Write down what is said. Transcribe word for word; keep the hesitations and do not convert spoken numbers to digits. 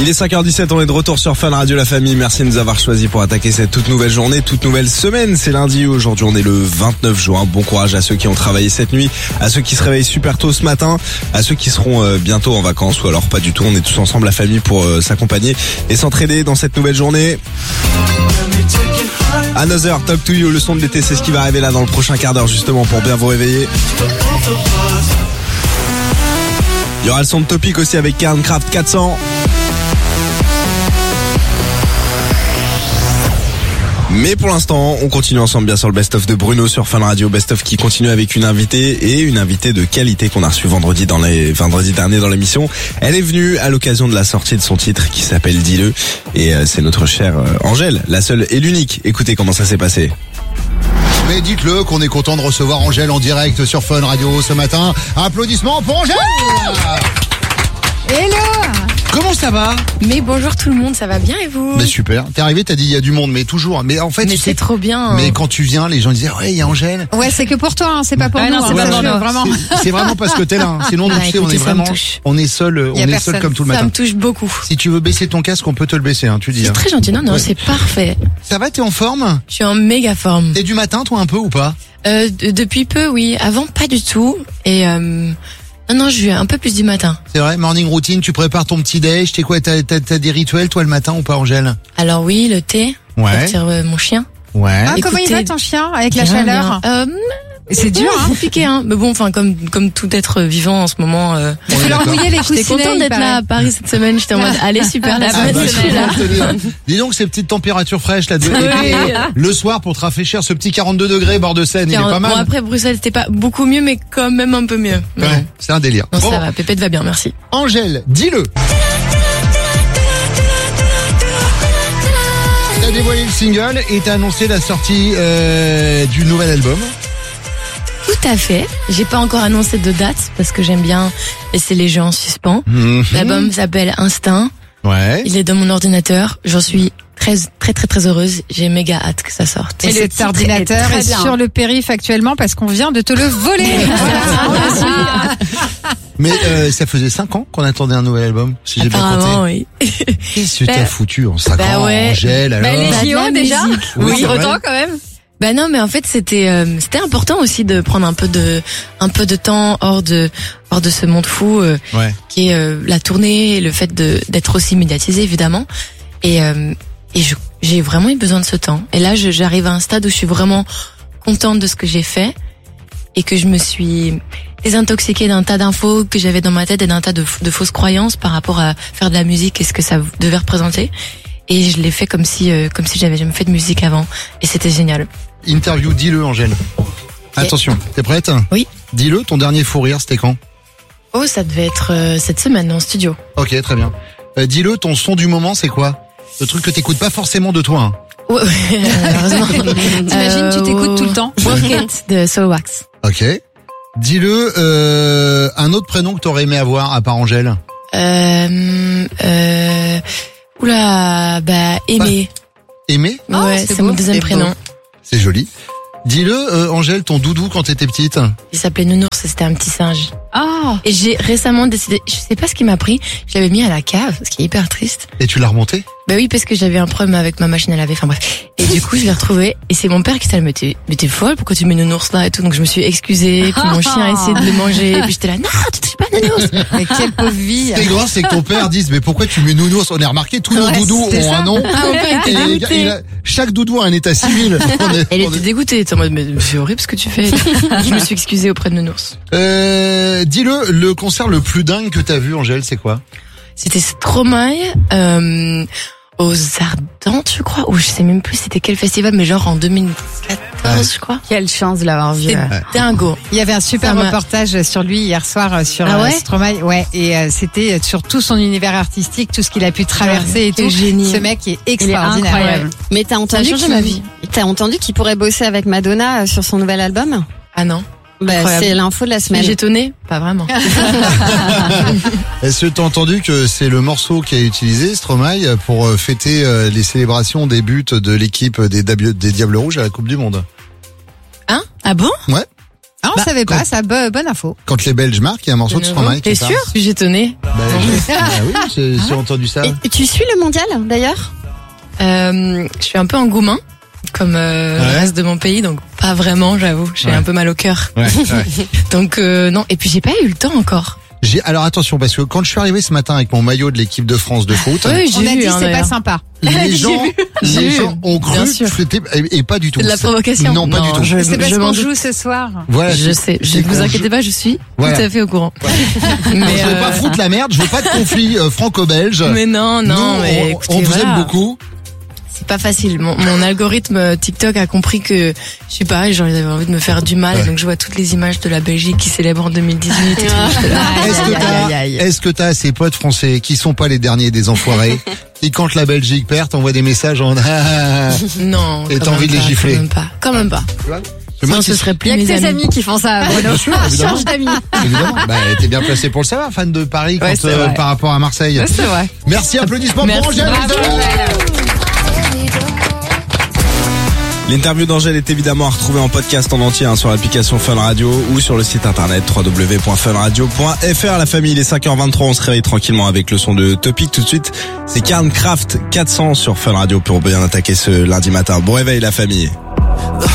Il est cinq heures dix-sept, on est de retour sur Fun Radio la famille. Merci de nous avoir choisis pour attaquer cette toute nouvelle journée, toute nouvelle semaine. C'est lundi, aujourd'hui on est le vingt-neuf juin. Bon courage à ceux qui ont travaillé cette nuit, à ceux qui se réveillent super tôt ce matin, à ceux qui seront euh, bientôt en vacances ou alors pas du tout. On est tous ensemble la famille pour euh, s'accompagner et s'entraider dans cette nouvelle journée. Another Talk to You, le son de l'été, c'est ce qui va arriver là dans le prochain quart d'heure justement pour bien vous réveiller. Il y aura le son de Topic aussi avec Kernkraft quatre cents. Mais pour l'instant, on continue ensemble bien sûr le best-of de Bruno sur Fun Radio, best-of qui continue avec une invitée et une invitée de qualité qu'on a reçue vendredi dans les vendredi dernier dans l'émission. Elle est venue à l'occasion de la sortie de son titre qui s'appelle Dis-le et euh, c'est notre chère euh, Angèle, la seule et l'unique. Écoutez comment ça s'est passé. Mais dites-le qu'on est content de recevoir Angèle en direct sur Fun Radio ce matin. Applaudissements pour Angèle. Hello. Comment ça va? Mais bonjour tout le monde, ça va bien et vous? Mais super, t'es arrivé, t'as dit il y a du monde, mais toujours. Mais en fait, mais tu c'est sais, trop bien. Hein. Mais quand tu viens, les gens disent ouais, il y a Angèle. Ouais, c'est que pour toi, hein, c'est pas pour ah nous. Non, c'est hein, pas ça, pour nous. vraiment. C'est, c'est vraiment parce que t'es là. Hein. Sinon, bah, tu sais, écoutez, on est vraiment, on est seul, on est personne. seul comme tout le Ça matin. me touche beaucoup. Si tu veux baisser ton casque, on peut te le baisser, hein, tu dis. C'est hein. très gentil, non, non, Ouais. c'est parfait. Ça va, t'es en forme? Je suis en méga forme. T'es du matin, toi, un peu ou pas? Euh, d- depuis peu, oui. Avant, pas du tout. Et euh, non, non, je suis un peu plus du matin. C'est vrai, morning routine, tu prépares ton petit déj, t'es quoi, t'as, t'as, t'as des rituels, toi, le matin ou pas, Angèle? Alors oui, le thé. Ouais. Sortir euh, mon chien. Ouais. Ah, comment il Écoutez, va ton chien avec la Bien, chaleur? bien. Euh, C'est dur, hein. compliqué, hein. Mais bon, enfin, comme comme tout être vivant en ce moment. Euh, On est Tu leur d'accord. mouillais les J'étais coussinets. contente il d'être là paraît. à Paris cette semaine. J'étais en mode, allez, super, la Ah semaine, bah, je suis là. je te dis. Dis donc ces petites températures fraîches là de Oui. le soir pour te rafraîchir ce petit quarante-deux degrés bord de Seine, il est pas mal. Bon, après, Bruxelles, c'était pas beaucoup mieux, mais quand même un peu mieux. Mais Ouais, bon. c'est un délire. Non, Bon, ça va, Pépette va bien, merci. Angèle, dis-le. T'as dévoilé le single et t'as annoncé la sortie euh, du nouvel album. Tout à fait. J'ai pas encore annoncé de date parce que j'aime bien laisser les gens en suspens. Mmh. L'album s'appelle Instinct. Ouais. Il est dans mon ordinateur. J'en suis très, très, très, très heureuse. J'ai méga hâte que ça sorte. Et le cet titre ordinateur très est bien. sur le périph actuellement parce qu'on vient de te le voler. Voilà, on le suit. Mais euh, ça faisait cinq ans qu'on attendait un nouvel album, si j'ai bien Apparemment, compté. oui. Qu'est-ce que Bah, t'as foutu en cinq bah ans, ouais. Angèle, alors? Bah, les Bah, de J O la déjà. musique. Oui, c'est vrai. quand même. Bah non, mais en fait c'était euh, c'était important aussi de prendre un peu de un peu de temps hors de hors de ce monde fou euh, Ouais. qui est euh, la tournée et le fait de d'être aussi médiatisé évidemment. Et euh, et je j'ai vraiment eu besoin de ce temps. Et là je, j'arrive à un stade où je suis vraiment contente de ce que j'ai fait et que je me suis désintoxiquée d'un tas d'infos que j'avais dans ma tête et d'un tas de, de fausses croyances par rapport à faire de la musique et ce que ça devait représenter. Et je l'ai fait comme si euh, comme si j'avais jamais fait de musique avant et c'était génial. Interview, dis-le, Angèle. Attention, t'es prête? Oui. Dis-le, ton dernier fou rire, c'était quand? Oh, ça devait être euh, cette semaine en studio. Ok, très bien. Euh, dis-le, ton son du moment, c'est quoi? Le truc que t'écoutes pas forcément de toi. Hein. Ouais, ouais, heureusement. T'imagines, tu t'écoutes tout le temps. Work It de Soulwax. Ok. Dis-le, euh, un autre prénom que t'aurais aimé avoir à part Angèle. Euh, euh, oula, bah, Aimé. Aimé? Oh, ouais, c'est c'est beau, mon deuxième c'est prénom. beau. C'est joli. Dis-le, euh, Angèle, ton doudou quand t'étais petite. Il s'appelait Nounours, c'était un petit singe. Oh. Et j'ai récemment décidé, je sais pas ce qui m'a pris, je l'avais mis à la cave, ce qui est hyper triste. Et tu l'as remonté? Bah oui, parce que j'avais un problème avec ma machine à laver, enfin bref. Et du coup, je l'ai retrouvé, et c'est mon père qui s'est dit, mais t'es, mais t'es folle, pourquoi tu mets Nounours là et tout, donc je me suis excusée, puis mon chien a essayé de le manger, et puis j'étais là, non, tu touches pas Nounours. Mais quelle pauvre vie. Ce qui est grave, c'est que ton père dise, mais pourquoi tu mets nounours? On a remarqué, tous nos Ouais, doudous c'est ont ça. un nom. Ah, mon père était Et dégoûté. il a- chaque doudou a un état civil. On est- Elle on était est- dégoûtée, elle était en mode, mais c'est horrible ce que tu fais. Je me suis excusée auprès de Nounours. Euh, dis-le, le concert le plus dingue que t'as vu, Angèle, c'est quoi? C'était Stromae, euh, aux Ardentes, je crois, ou je sais même plus c'était quel festival, mais genre en deux mille quatorze, Ouais. je crois. Quelle chance de l'avoir vu. C'est dingo. Il y avait un super Ça m'a- reportage sur lui hier soir euh, sur Ah euh, ouais Stromae, ouais, et euh, c'était sur tout son univers artistique, tout ce qu'il a pu traverser et quel tout. génie. Ce mec est Il est extraordinaire. incroyable. Mais t'as Ça a entendu changé qu'il- ma vie. T'as entendu qu'il pourrait bosser avec Madonna euh, sur son nouvel album? Ah non. Bah, Incroyable. c'est l'info de la Mais semaine. j'ai tonné? Pas vraiment. Est-ce que t'as entendu que c'est le morceau qui a utilisé Stromae pour euh, fêter euh, les célébrations des buts de l'équipe des, Dab- des Diables Rouges à la Coupe du Monde? Hein? Ah bon? Ouais. Ah, on Bah, savait quand- pas, ça, bo- bonne info. Quand les Belges marquent, il y a un morceau de Stromae qui T'es part. sûr? Je suis étonnée. Bah, j'ai- bah oui, j'ai j'ai entendu ça. Et tu suis le mondial d'ailleurs? Euh, je suis un peu engouement, comme euh, Ouais. le reste de mon pays, donc pas vraiment, j'avoue. J'ai Ouais. un peu mal au cœur. Ouais, ouais. Donc euh, non. Et puis j'ai pas eu le temps encore. J'ai, alors attention, parce que quand je suis arrivé ce matin avec mon maillot de l'équipe de France de foot, Oui, j'ai On a vu, dit hein, c'est pas d'ailleurs. sympa. les J'ai gens, vu. les J'ai vu. gens ont Bien cru sûr. que c'était, et, et pas du tout. C'est de la provocation. Non, pas du tout. Je, C'est parce je m'en qu'on doute. joue ce soir. Voilà. Je sais. Je, C'est vous qu'on inquiétez joue- pas, je suis Voilà. tout à fait au courant. Mais Mais, je veux euh, pas foutre la merde, je veux pas de conflit euh, franco-belge. mais non, non. Nous, mais on, écoutez, on vous voilà. aime beaucoup. C'est pas facile. Mon, mon algorithme euh, TikTok a compris que, je sais pas, genre ils avaient envie de me faire du mal, Ouais. et donc je vois toutes les images de la Belgique qui célèbre en deux mille dix-huit et tout. J'étais là, Est-ce que aïe, aïe, t'as, aïe, aïe. est-ce que t'as ces potes français qui sont pas les derniers des enfoirés et quand la Belgique perd, t'envoies des messages en Non. Et quand t'as envie même de les pas, gifler. Quand même pas. Quand même pas. Moi, Sinon, ce c'est- serait Il plus y a que mes tes amis. amis qui font ça, Bruno. Bien sûr, évidemment. Change d'amis. Évidemment. Bah, t'es bien placé pour le savoir, fan de Paris Ouais, quand, c'est euh, vrai. par rapport à Marseille. Ouais, c'est vrai. Merci, applaudissements Merci, pour Angèle. bravo, évidemment. L'interview d'Angèle est évidemment à retrouver en podcast en entier hein, sur l'application Fun Radio ou sur le site internet w w w point fun radio point f r. La famille, il est cinq heures vingt-trois, on se réveille tranquillement avec le son de Topic. Tout de suite, c'est Karncraft quatre cents sur Fun Radio pour bien attaquer ce lundi matin. Bon réveil la famille.